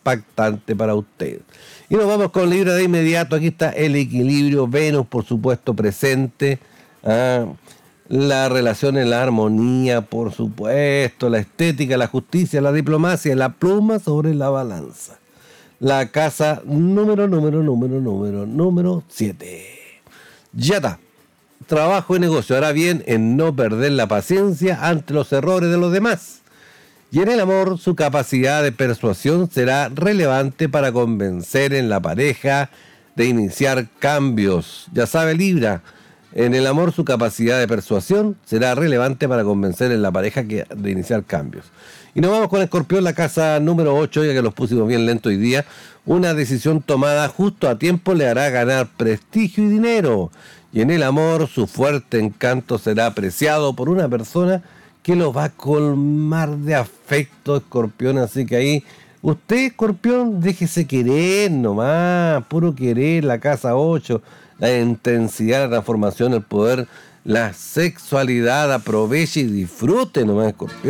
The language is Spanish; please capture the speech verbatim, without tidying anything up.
impactante para usted. Y nos vamos con Libra de inmediato. Aquí está el equilibrio, Venus por supuesto presente, ¿ah? La relación en la armonía, por supuesto, la estética, la justicia, la diplomacia, la pluma sobre la balanza. La casa número, número, número, número, número siete. Ya está. Trabajo y negocio. Hará bien en no perder la paciencia ante los errores de los demás. Y en el amor, su capacidad de persuasión será relevante para convencer en la pareja de iniciar cambios. Ya sabe, Libra, en el amor su capacidad de persuasión será relevante para convencer en la pareja que, de iniciar cambios. Y nos vamos con Escorpión, la casa número ocho, ya que los pusimos bien lento hoy día. Una decisión tomada justo a tiempo le hará ganar prestigio y dinero. Y en el amor su fuerte encanto será apreciado por una persona que lo va a colmar de afecto, Escorpión. Así que ahí, usted, Escorpión, déjese querer nomás, puro querer, la casa ocho, la intensidad, la transformación, el poder, la sexualidad, aproveche y disfrute nomás, Escorpión.